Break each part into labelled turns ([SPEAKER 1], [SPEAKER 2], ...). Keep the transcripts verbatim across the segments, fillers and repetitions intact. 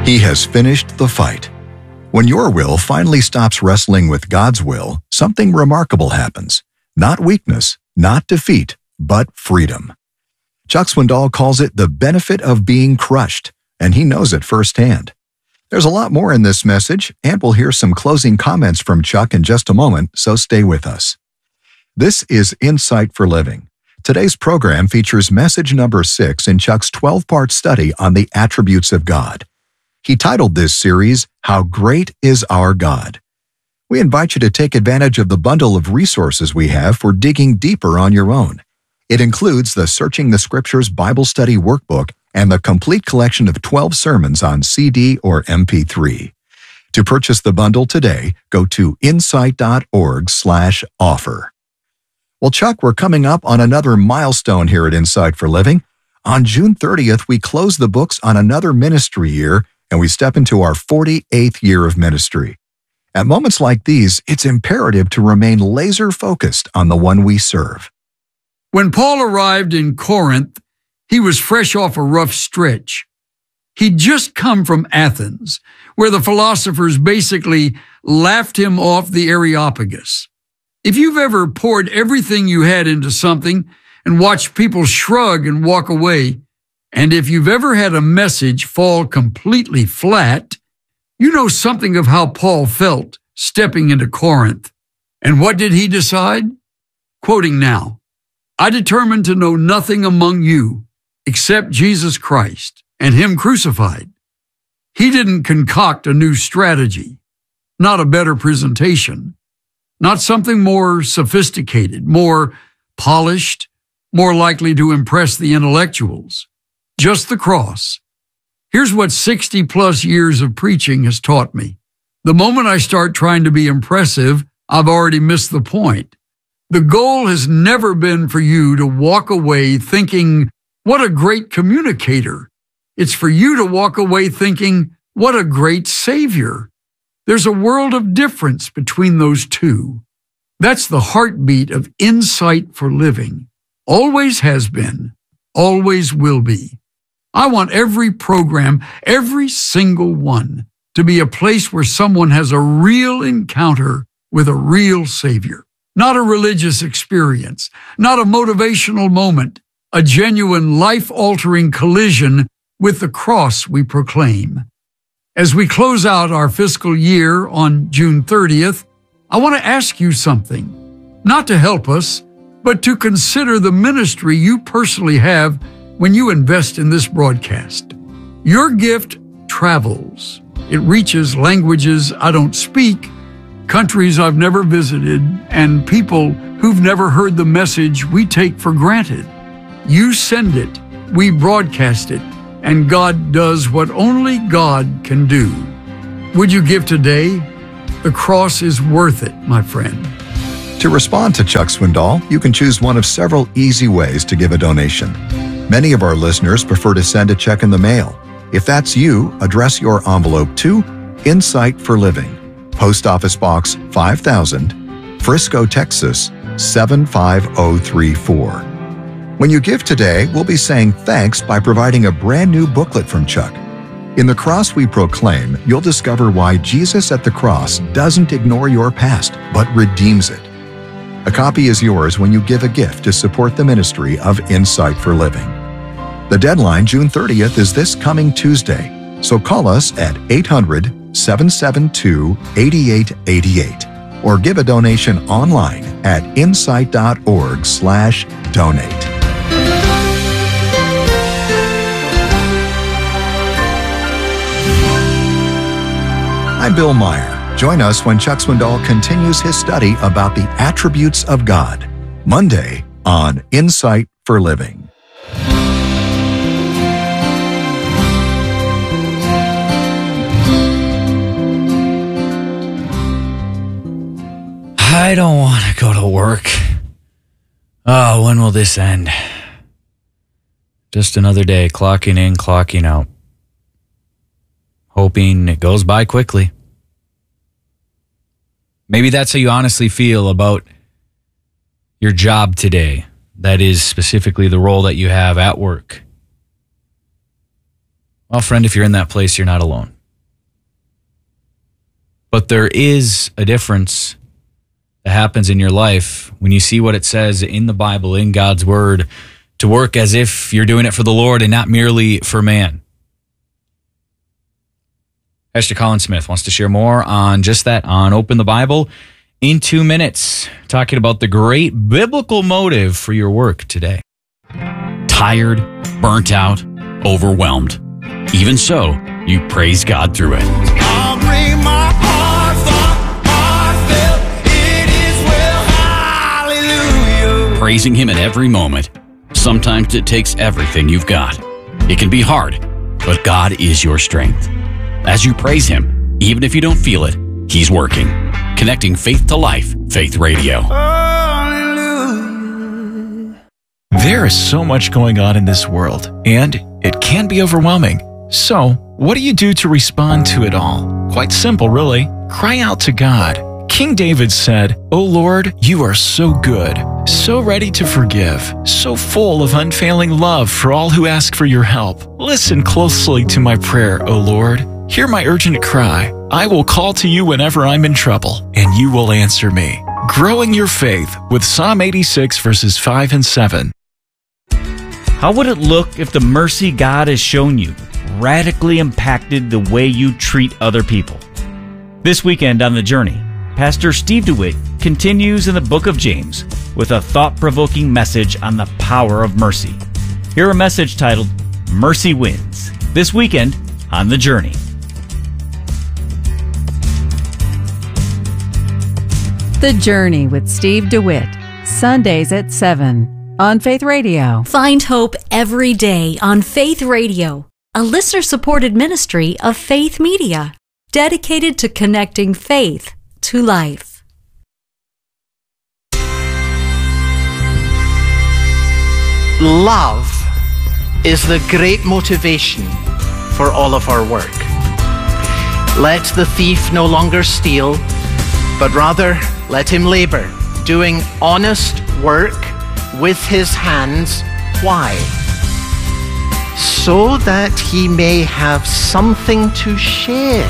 [SPEAKER 1] He has finished the fight. When your will finally stops wrestling with God's will, something remarkable happens. Not weakness, not defeat, but freedom. Chuck Swindoll calls it the benefit of being crushed, and he knows it firsthand. There's a lot more in this message, and we'll hear some closing comments from Chuck in just a moment, so stay with us. This is Insight for Living. Today's program features message number six in Chuck's twelve-part study on the attributes of God. He titled this series, How Great is Our God? We invite you to take advantage of the bundle of resources we have for digging deeper on your own. It includes the Searching the Scriptures Bible Study Workbook and the complete collection of twelve sermons on C D or M P three. To purchase the bundle today, go to insight.org slash offer. Well, Chuck, we're coming up on another milestone here at Insight for Living. On June thirtieth, we close the books on another ministry year, and we step into our forty-eighth year of ministry. At moments like these, it's imperative to remain laser-focused on the one we serve.
[SPEAKER 2] When Paul arrived in Corinth, he was fresh off a rough stretch. He'd just come from Athens, where the philosophers basically laughed him off the Areopagus. If you've ever poured everything you had into something and watched people shrug and walk away, and if you've ever had a message fall completely flat, you know something of how Paul felt stepping into Corinth. And what did he decide? Quoting now, I determined to know nothing among you except Jesus Christ and Him crucified. He didn't concoct a new strategy, not a better presentation, not something more sophisticated, more polished, more likely to impress the intellectuals. Just the cross. Here's what sixty plus years of preaching has taught me. The moment I start trying to be impressive, I've already missed the point. The goal has never been for you to walk away thinking, what a great communicator. It's for you to walk away thinking, what a great Savior. There's a world of difference between those two. That's the heartbeat of Insight for Living. Always has been, always will be. I want every program, every single one, to be a place where someone has a real encounter with a real Savior. Not a religious experience, not a motivational moment, a genuine life-altering collision with the cross we proclaim. As we close out our fiscal year on June thirtieth, I want to ask you something, not to help us, but to consider the ministry you personally have when you invest in this broadcast. Your gift travels. It reaches languages I don't speak, countries I've never visited, and people who've never heard the message we take for granted. You send it, we broadcast it, and God does what only God can do. Would you give today? The cross is worth it, my friend.
[SPEAKER 1] To respond to Chuck Swindoll, you can choose one of several easy ways to give a donation. Many of our listeners prefer to send a check in the mail. If that's you, address your envelope to Insight for Living, Post Office Box five thousand, Frisco, Texas seven five zero three four. When you give today, we'll be saying thanks by providing a brand new booklet from Chuck. In The Cross We Proclaim, you'll discover why Jesus at the cross doesn't ignore your past, but redeems it. A copy is yours when you give a gift to support the ministry of Insight for Living. The deadline, June thirtieth, is this coming Tuesday, so call us at eight hundred, seven seven two, eight eight eight eight or give a donation online at insight.org slash donate. I'm Bill Meyer. Join us when Chuck Swindoll continues his study about the attributes of God, Monday on Insight for Living.
[SPEAKER 3] I don't want to go to work. Oh, when will this end? Just another day, clocking in, clocking out. Hoping it goes by quickly. Maybe that's how you honestly feel about your job today. That is specifically the role that you have at work. Well, friend, if you're in that place, you're not alone. But there is a difference that happens in your life when you see what it says in the Bible, in God's Word, to work as if you're doing it for the Lord and not merely for man. Pastor Colin Smith wants to share more on just that on Open the Bible in two minutes, talking about the great biblical motive for your work today.
[SPEAKER 4] Tired, burnt out, overwhelmed. Even so, you praise God through it.
[SPEAKER 5] I'll bring my heart up, heartfelt, it is well, hallelujah.
[SPEAKER 4] Praising Him at every moment. Sometimes it takes everything you've got. It can be hard, but God is your strength. As you praise Him, even if you don't feel it, He's working. Connecting faith to life, Faith Radio.
[SPEAKER 5] Hallelujah.
[SPEAKER 6] There is so much going on in this world, and it can be overwhelming. So, what do you do to respond to it all? Quite simple, really. Cry out to God. King David said, "O Lord, you are so good, so ready to forgive, so full of unfailing love for all who ask for your help. Listen closely to my prayer, O Lord. Hear my urgent cry. I will call to you whenever I'm in trouble, and you will answer me." Growing your faith with Psalm eighty-six, verses five and seven.
[SPEAKER 7] How would it look if the mercy God has shown you radically impacted the way you treat other people? This weekend on The Journey, Pastor Steve DeWitt continues in the book of James with a thought-provoking message on the power of mercy. Hear a message titled, Mercy Wins, this weekend on The Journey.
[SPEAKER 8] The Journey with Steve DeWitt, Sundays at seven on Faith Radio.
[SPEAKER 9] Find hope every day on Faith Radio, a listener-supported ministry of Faith Media, dedicated to connecting faith to life.
[SPEAKER 10] Love is the great motivation for all of our work. Let the thief no longer steal, but rather let him labor, doing honest work with his hands. Why? So that he may have something to share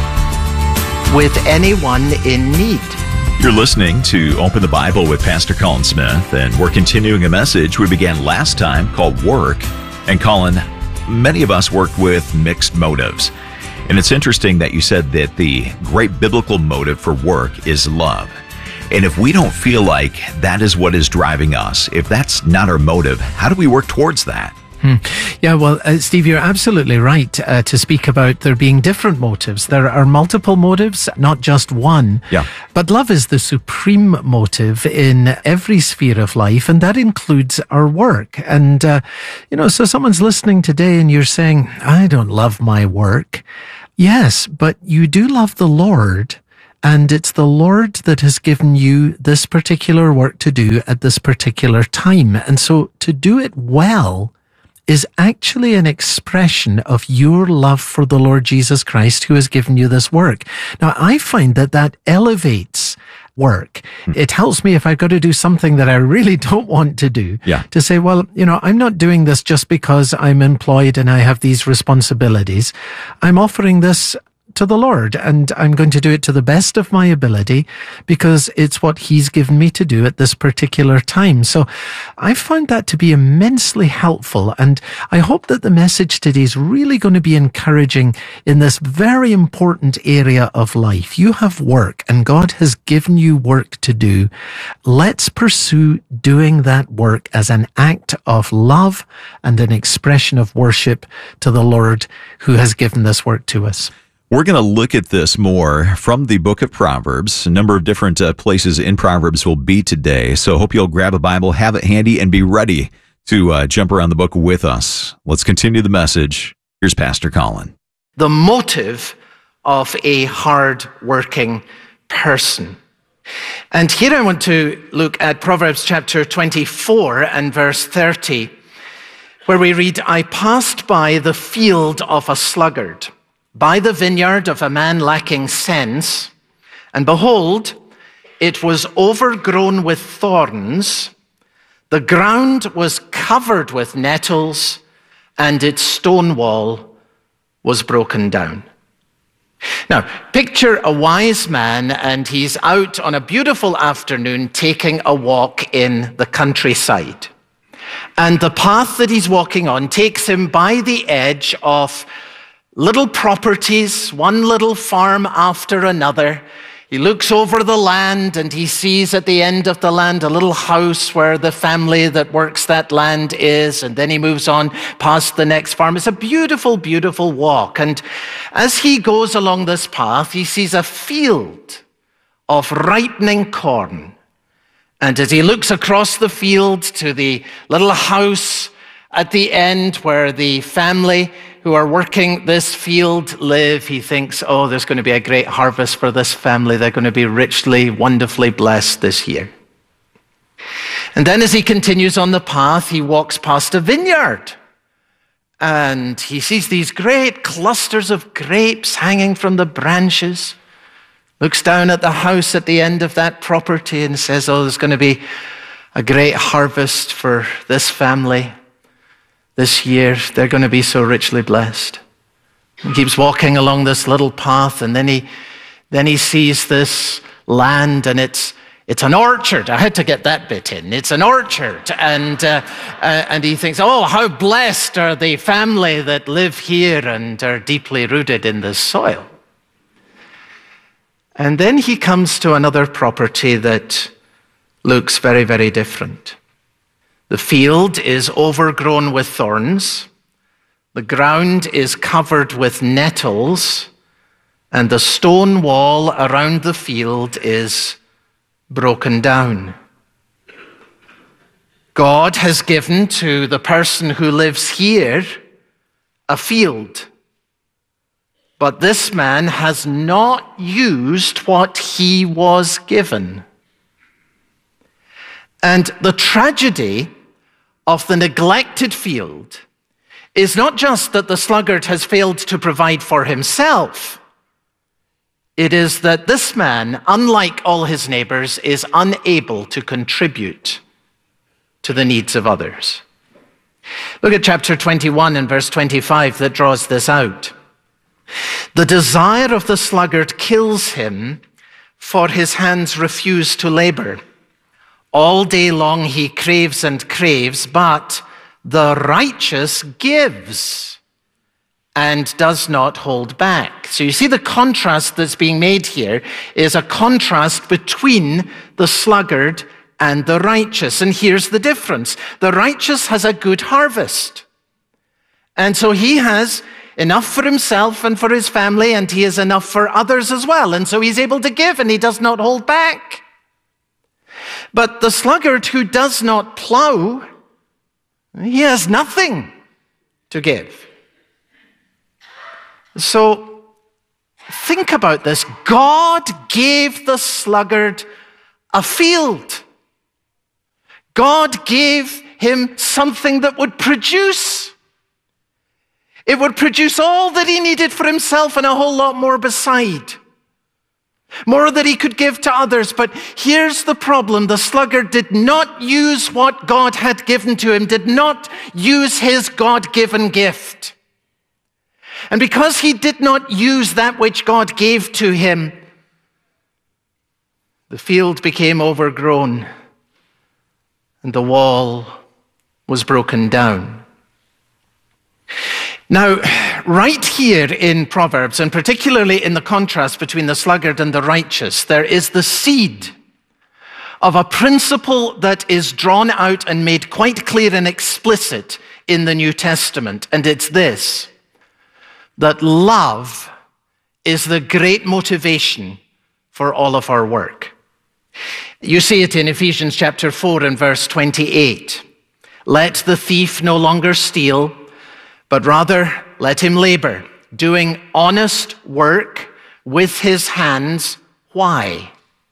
[SPEAKER 10] with anyone in need.
[SPEAKER 11] You're listening to Open the Bible with Pastor Colin Smith, and we're continuing a message we began last time called Work. And Colin, many of us work with mixed motives. And it's interesting that you said that the great biblical motive for work is love. And if we don't feel like that is what is driving us, if that's not our motive, how do we work towards that?
[SPEAKER 10] Hmm. Yeah, well, uh, Steve, you're absolutely right uh, to speak about there being different motives. There are multiple motives, not just one.
[SPEAKER 11] Yeah.
[SPEAKER 10] But love is the supreme motive in every sphere of life, and that includes our work. And, uh, you know, so someone's listening today and you're saying, I don't love my work. Yes, but you do love the Lord. And it's the Lord that has given you this particular work to do at this particular time. And so to do it well is actually an expression of your love for the Lord Jesus Christ, who has given you this work. Now, I find that that elevates work. It helps me if I've got to do something that I really don't want to do,
[SPEAKER 11] yeah.
[SPEAKER 10] to say, well, you know, I'm not doing this just because I'm employed and I have these responsibilities. I'm offering this to the Lord, and I'm going to do it to the best of my ability because it's what He's given me to do at this particular time. So I found that to be immensely helpful, and I hope that the message today is really going to be encouraging in this very important area of life. You have work, and God has given you work to do. Let's pursue doing that work as an act of love and an expression of worship to the Lord who has given this work to us.
[SPEAKER 11] We're going to look at this more from the book of Proverbs. A number of different uh, places in Proverbs will be today. So hope you'll grab a Bible, have it handy, and be ready to uh, jump around the book with us. Let's continue the message. Here's Pastor Colin.
[SPEAKER 10] The motive of a hard-working person. And here I want to look at Proverbs chapter twenty-four and verse thirty, where we read, I passed by the field of a sluggard, by the vineyard of a man lacking sense, and behold, it was overgrown with thorns, the ground was covered with nettles, and its stone wall was broken down. Now, picture a wise man, and he's out on a beautiful afternoon taking a walk in the countryside. And the path that he's walking on takes him by the edge of little properties, one little farm after another. He looks over the land and he sees at the end of the land a little house where the family that works that land is, and then he moves on past the next farm. It's a beautiful, beautiful walk. And as he goes along this path, he sees a field of ripening corn. And as he looks across the field to the little house at the end where the family who are working this field live, he thinks, oh, there's going to be a great harvest for this family. They're going to be richly, wonderfully blessed this year. And then as he continues on the path, he walks past a vineyard. And he sees these great clusters of grapes hanging from the branches. Looks down at the house at the end of that property and says, oh, there's going to be a great harvest for this family. This year, they're going to be so richly blessed. He keeps walking along this little path, and then he, then he sees this land, and it's it's an orchard. I had to get that bit in. It's an orchard, and uh, uh, and he thinks, oh, how blessed are the family that live here and are deeply rooted in this soil. And then he comes to another property that looks very, very different. The field is overgrown with thorns, the ground is covered with nettles, and the stone wall around the field is broken down. God has given to the person who lives here a field, but this man has not used what he was given. And the tragedy of the neglected field is not just that the sluggard has failed to provide for himself. It is that this man, unlike all his neighbors, is unable to contribute to the needs of others. Look at chapter twenty-one and verse twenty-five that draws this out. The desire of the sluggard kills him, for his hands refuse to labor. All day long he craves and craves, but the righteous gives and does not hold back. So you see the contrast that's being made here is a contrast between the sluggard and the righteous. And here's the difference. The righteous has a good harvest. And so he has enough for himself and for his family, and he has enough for others as well. And so he's able to give, and he does not hold back. But the sluggard who does not plow, he has nothing to give. So think about this. God gave the sluggard a field. God gave him something that would produce. It would produce all that he needed for himself and a whole lot more beside. More that he could give to others. But here's the problem. The sluggard did not use what God had given to him, did not use his God-given gift. And because he did not use that which God gave to him, the field became overgrown and the wall was broken down. Now, right here in Proverbs, and particularly in the contrast between the sluggard and the righteous, there is the seed of a principle that is drawn out and made quite clear and explicit in the New Testament. And it's this, that love is the great motivation for all of our work. You see it in Ephesians chapter four and verse twenty-eight. Let the thief no longer steal, but rather let him labor, doing honest work with his hands. Why?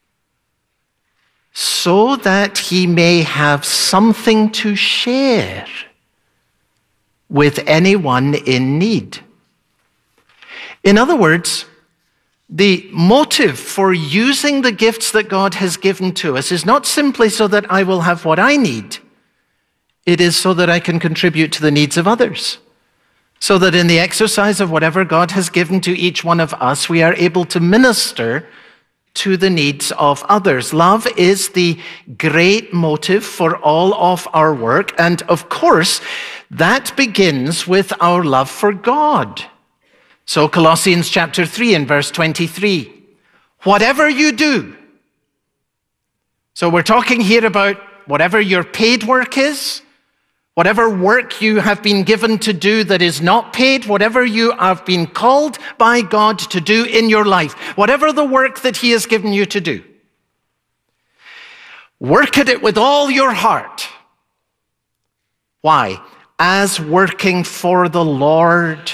[SPEAKER 10] So that he may have something to share with anyone in need. In other words, the motive for using the gifts that God has given to us is not simply so that I will have what I need. It is so that I can contribute to the needs of others, so that in the exercise of whatever God has given to each one of us, we are able to minister to the needs of others. Love is the great motive for all of our work, and of course, that begins with our love for God. So Colossians chapter three and verse twenty-three, whatever you do. So we're talking here about whatever your paid work is, whatever work you have been given to do that is not paid, whatever you have been called by God to do in your life, whatever the work that he has given you to do, work at it with all your heart. Why? As working for the Lord,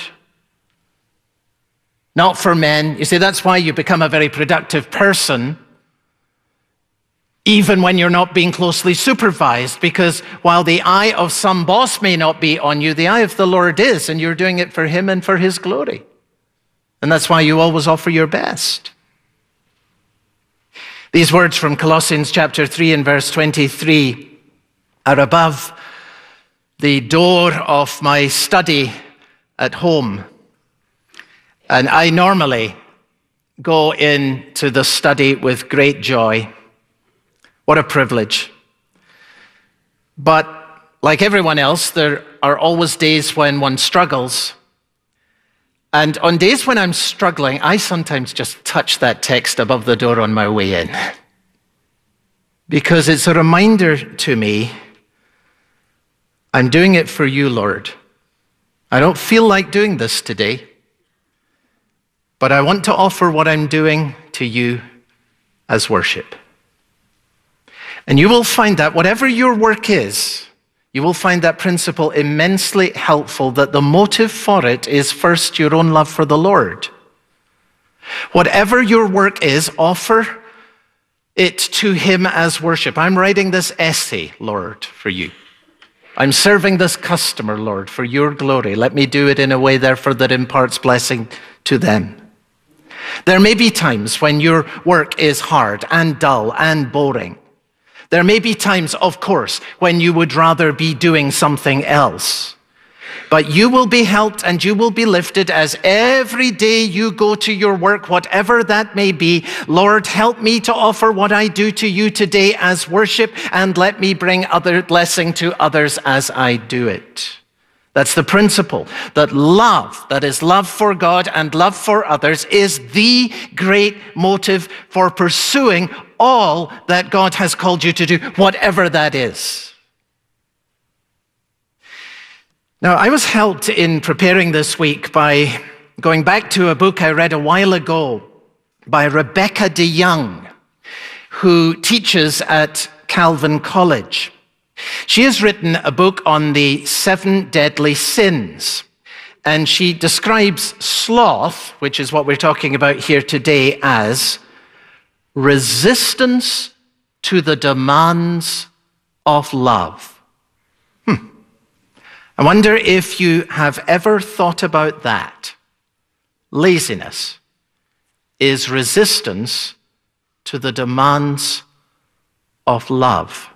[SPEAKER 10] not for men. You see, that's why you become a very productive person, even when you're not being closely supervised, because while the eye of some boss may not be on you, the eye of the Lord is, and you're doing it for him and for his glory. And that's why you always offer your best. These words from Colossians chapter three and verse twenty-three are above the door of my study at home. And I normally go into the study with great joy. What a privilege. But like everyone else, there are always days when one struggles. And on days when I'm struggling, I sometimes just touch that text above the door on my way in. Because it's a reminder to me, I'm doing it for you, Lord. I don't feel like doing this today, but I want to offer what I'm doing to you as worship. And you will find that whatever your work is, you will find that principle immensely helpful, that the motive for it is first your own love for the Lord. Whatever your work is, offer it to him as worship. I'm writing this essay, Lord, for you. I'm serving this customer, Lord, for your glory. Let me do it in a way, therefore, that imparts blessing to them. There may be times when your work is hard and dull and boring. There may be times, of course, when you would rather be doing something else. But you will be helped and you will be lifted as every day you go to your work, whatever that may be. Lord, help me to offer what I do to you today as worship, and let me bring other blessing to others as I do it. That's the principle, that love, that is love for God and love for others, is the great motive for pursuing all that God has called you to do, whatever that is. Now, I was helped in preparing this week by going back to a book I read a while ago by Rebecca DeYoung, who teaches at Calvin College. She has written a book on the seven deadly sins, and she describes sloth, which is what we're talking about here today, as resistance to the demands of love. Hmm. I wonder if you have ever thought about that. Laziness is resistance to the demands of love.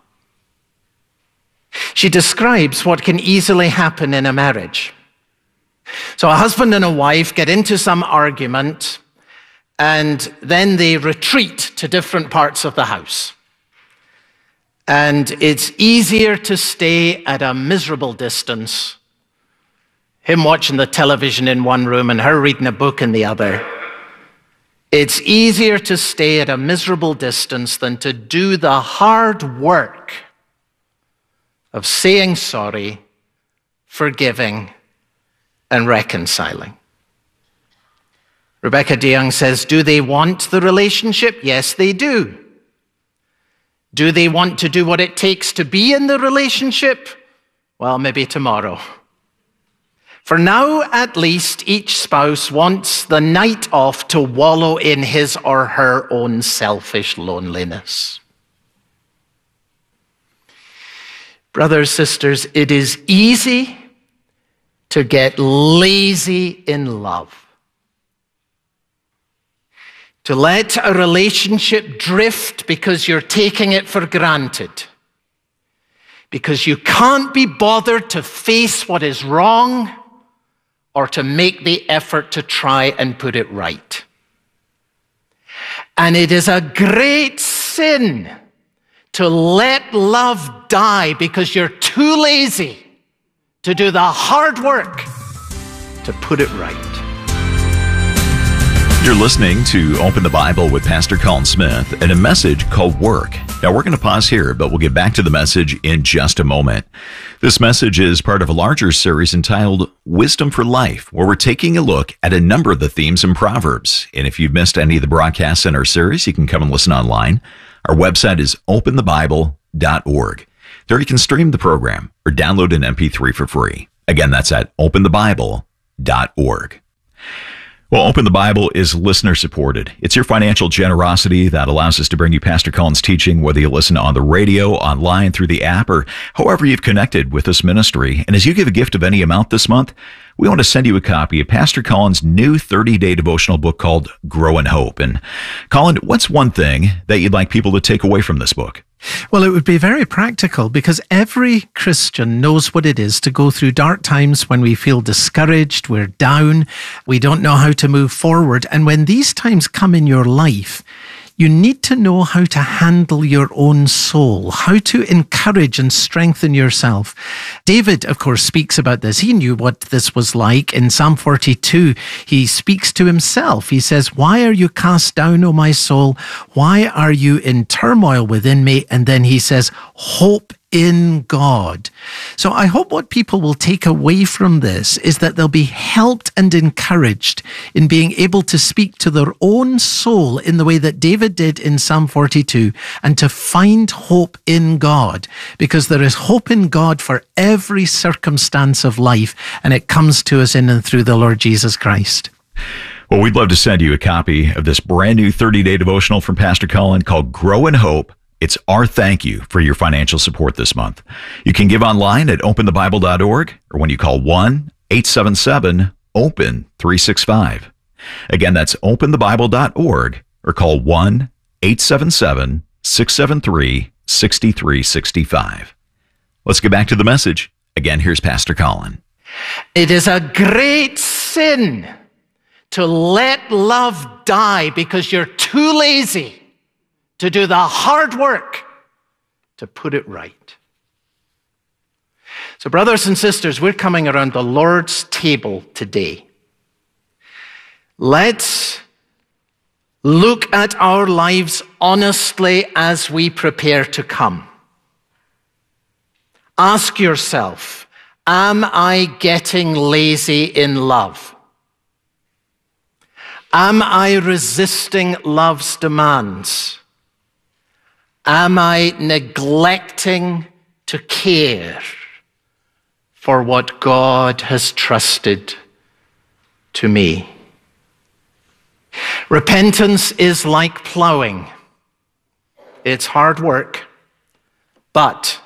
[SPEAKER 10] She describes what can easily happen in a marriage. So a husband and a wife get into some argument, and then they retreat to different parts of the house. And it's easier to stay at a miserable distance, him watching the television in one room and her reading a book in the other. It's easier to stay at a miserable distance than to do the hard work of saying sorry, forgiving, and reconciling. Rebecca DeYoung says, do they want the relationship? Yes, they do. Do they want to do what it takes to be in the relationship? Well, maybe tomorrow. For now, at least, each spouse wants the night off to wallow in his or her own selfish loneliness. Brothers, sisters, it is easy to get lazy in love. To let a relationship drift because you're taking it for granted. Because you can't be bothered to face what is wrong or to make the effort to try and put it right. And it is a great sin to let love die because you're too lazy to do the hard work to put it right.
[SPEAKER 11] You're listening to Open the Bible with Pastor Colin Smith and a message called Work. Now, we're going to pause here, but we'll get back to the message in just a moment. This message is part of a larger series entitled Wisdom for Life, where we're taking a look at a number of the themes in Proverbs. And if you've missed any of the broadcasts in our series, you can come and listen online. Our website is open the bible dot org. There you can stream the program or download an M P three for free. Again, that's at open the bible dot org. Well, Open the Bible is listener supported. It's your financial generosity that allows us to bring you Pastor Colin's teaching, whether you listen on the radio, online, through the app, or however you've connected with this ministry. And as you give a gift of any amount this month, we want to send you a copy of Pastor Colin's new thirty-day devotional book called Grow in Hope. And Colin, what's one thing that you'd like people to take away from this book?
[SPEAKER 10] Well, it would be very practical because every Christian knows what it is to go through dark times when we feel discouraged, we're down, we don't know how to move forward. And when these times come in your life, you need to know how to handle your own soul, how to encourage and strengthen yourself. David, of course, speaks about this. He knew what this was like. In Psalm forty-two, he speaks to himself. He says, "Why are you cast down, O my soul? Why are you in turmoil within me?" And then he says, "Hope in God." So I hope what people will take away from this is that they'll be helped and encouraged in being able to speak to their own soul in the way that David did in Psalm forty-two, and to find hope in God, because there is hope in God for every circumstance of life, and it comes to us in and through the Lord Jesus Christ.
[SPEAKER 11] Well, we'd love to send you a copy of this brand new thirty-day devotional from Pastor Colin called Grow in Hope. It's our thank you for your financial support this month. You can give online at open the bible dot org or when you call one eight seven seven open three six five. Again, that's open the bible dot org or call one eight seven seven six seven three six three six five. Let's get back to the message. Again, here's Pastor Colin.
[SPEAKER 10] It is a great sin to let love die because you're too lazy to do the hard work to put it right. So, brothers and sisters, we're coming around the Lord's table today. Let's look at our lives honestly as we prepare to come. Ask yourself, am I getting lazy in love? Am I resisting love's demands? Am I neglecting to care for what God has trusted to me? Repentance is like plowing. It's hard work, but